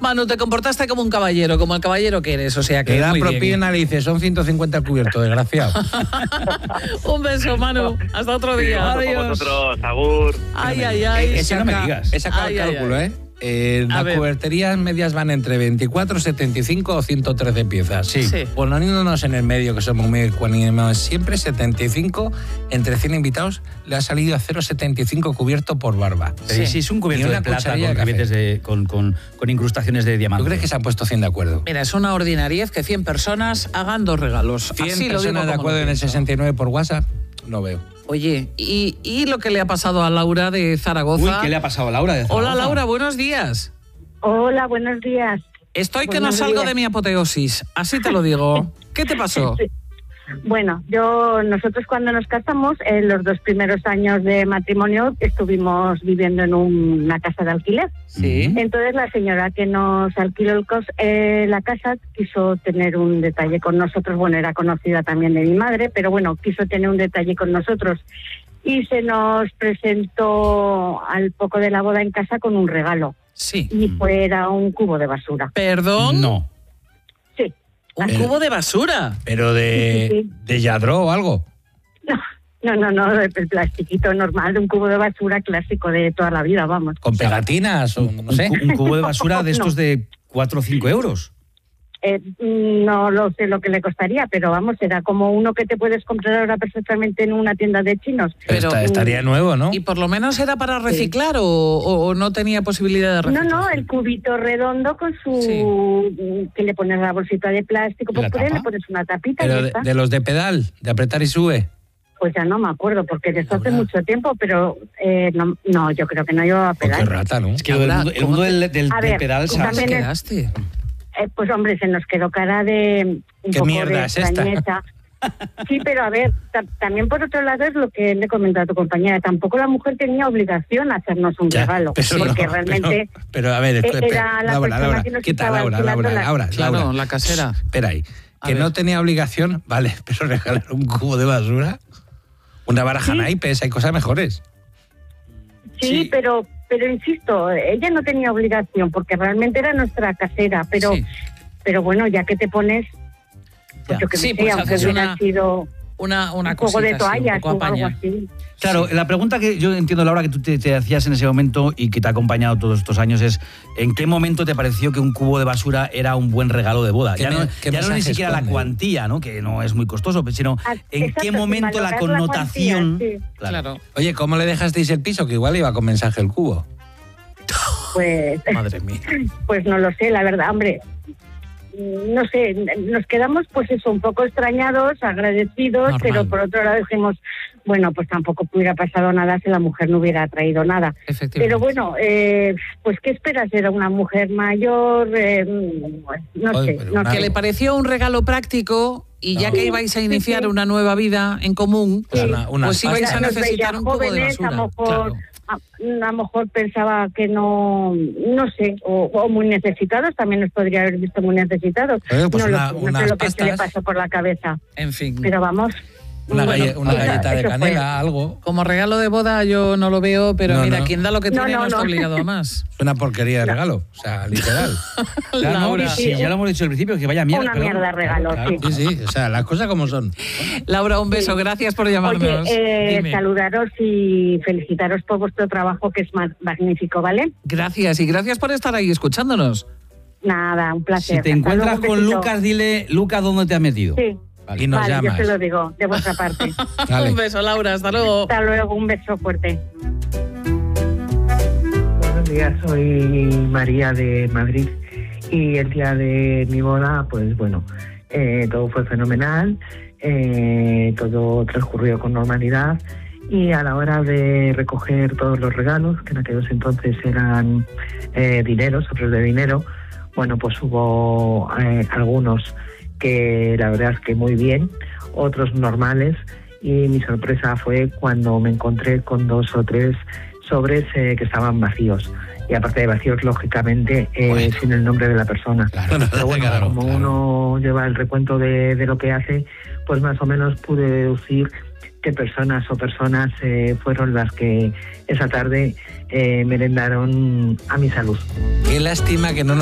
Manu, te comportaste como un caballero, como el caballero que eres, o sea que Le da muy propina, le dice, son 150 cubiertos, desgraciado. Un beso, Manu. Hasta otro día. Adiós. Vosotros, agur. Ay, ay, ay. Ese no me digas. He sacado el cálculo, ¿eh? Las cuberterías medias van entre 24, 75 o 113 piezas. Sí. Poniéndonos en el medio, que somos muy ecuánimes siempre, 75, entre 100 invitados, le ha salido a 0,75 cubierto por barba. Sí, es un cubierto de plata con ribetes con incrustaciones de diamantes. ¿Tú crees que se han puesto 100 de acuerdo? Mira, es una ordinariez que 100 personas hagan 2 regalos. 100 Así personas de acuerdo en el 69 por WhatsApp, no veo. Oye, ¿y lo que le ha pasado a Laura de Zaragoza? Uy, ¿qué le ha pasado a Laura de Zaragoza? Hola, Laura, buenos días. Hola, buenos días. Estoy que no salgo de mi apoteosis, así te lo digo. ¿Qué te pasó? Sí. Bueno, nosotros cuando nos casamos, en los 2 primeros años de matrimonio, estuvimos viviendo en una casa de alquiler. Sí. Entonces la señora que nos alquiló la casa quiso tener un detalle con nosotros. Bueno, era conocida también de mi madre, pero bueno, quiso tener un detalle con nosotros. Y se nos presentó al poco de la boda en casa con un regalo. Sí. Y era un cubo de basura. ¿Perdón? No. Sí. ¿Un cubo de basura? ¿Pero de Yadro o algo? No, el plastiquito normal, un cubo de basura clásico de toda la vida, vamos. ¿Con pegatinas o no sé? ¿Un cubo de basura de estos de 4 o 5 euros? No lo sé lo que le costaría, pero vamos, era como uno que te puedes comprar ahora perfectamente en una tienda de chinos. Pero estaría nuevo, ¿no? ¿Y por lo menos era para reciclar o no tenía posibilidad de reciclar? No, el cubito redondo con su... Sí. Que le pones la bolsita de plástico, pues por ahí le pones una tapita. Pero de los de pedal, de apretar y sube. Pues ya no me acuerdo, porque desde hace mucho tiempo, pero no, yo creo que no llevaba pedal. Qué rata, ¿no? Es que el mundo del pedal se quedaste. Pues hombre, se nos quedó cara de un ¿Qué poco mierda de es esta? Sí, pero a ver, también por otro lado es lo que le he comentado a tu compañera, tampoco la mujer tenía obligación a hacernos un regalo, porque realmente pero a ver, era la persona que nos estaba alquilando Laura, claro, la casera. Espera ahí, que no tenía obligación, vale, pero regalar un cubo de basura, una baraja naipes, hay cosas mejores. Sí, pero insisto, ella no tenía obligación porque realmente era nuestra casera, pero bueno, ya que te pones, pues yo que sé, pues aunque hubiera sido una un juego de toallas o algo así. Claro, la pregunta que yo entiendo, Laura, que tú te hacías en ese momento y que te ha acompañado todos estos años es ¿en qué momento te pareció que un cubo de basura era un buen regalo de boda? Ya no ni siquiera la cuantía, ¿no? Que no es muy costoso, sino ¿en qué momento la connotación? Claro. Oye, ¿cómo le dejasteis el piso? Que igual iba con mensaje el cubo. Pues... Madre mía. Pues no lo sé, la verdad, hombre... No sé, nos quedamos pues eso, un poco extrañados, agradecidos, pero por otro lado dijimos, bueno, pues tampoco hubiera pasado nada si la mujer no hubiera traído nada. Pero bueno, pues ¿qué esperas? Era una mujer mayor, no sé. Que le pareció un regalo práctico y ya que ibais a iniciar una nueva vida en común, pues ibais a necesitar un cubo de basura. A lo mejor pensaba que no sé, o muy necesitados, también nos podría haber visto muy necesitados. Pues no sé lo que se le pasó por la cabeza. En fin. Pero vamos... Una galleta de canela, algo. Como regalo de boda yo no lo veo, pero mira, quien da lo que tiene no está obligado a más. Es una porquería de regalo, o sea, literal. Laura, ya lo hemos dicho al principio, que vaya mierda. Una mierda de regalo, Sí, o sea, las cosas como son. Laura, un beso, gracias por llamarnos. Oye, saludaros y felicitaros por vuestro trabajo, que es magnífico, ¿vale? Gracias, y gracias por estar ahí escuchándonos. Nada, un placer. Si te encuentras con Lucas, dile, Lucas, ¿dónde te has metido? Sí. Vale. Y nos llamas. Yo se lo digo, de vuestra parte. Un beso, Laura, hasta luego. Hasta luego, un beso fuerte. Buenos días, soy María de Madrid y el día de mi boda, pues bueno, todo fue fenomenal, todo transcurrió con normalidad y a la hora de recoger todos los regalos, que en aquellos entonces eran sobres de dinero, bueno, pues hubo algunos que la verdad es que muy bien, otros normales, y mi sorpresa fue cuando me encontré con 2 o 3 sobres que estaban vacíos, y aparte de vacíos, lógicamente, sin el nombre de la persona. Pero bueno, como uno lleva el recuento de lo que hace, pues más o menos pude deducir qué personas fueron las que esa tarde merendaron a mi salud. Qué lástima que no